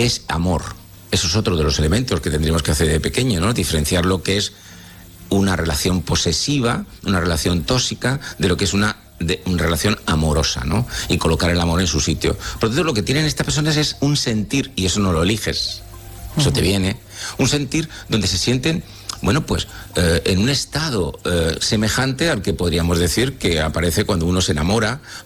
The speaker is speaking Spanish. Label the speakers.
Speaker 1: es amor. Eso es otro de los elementos que tendríamos que hacer de pequeño, ¿no? Diferenciar lo que es una relación posesiva, una relación tóxica, de lo que es una relación amorosa, ¿no? Y colocar el amor en su sitio. Por lo tanto, lo que tienen estas personas es un sentir, y eso no lo eliges, eso te viene, un sentir donde se sienten, bueno, pues en un estado semejante al que podríamos decir que aparece cuando uno se enamora